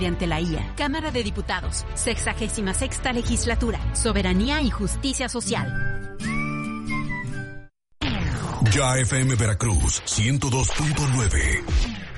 mediante la IA. Cámara de Diputados, 66ª Legislatura, Soberanía y Justicia Social. Ya FM Veracruz, 102.9.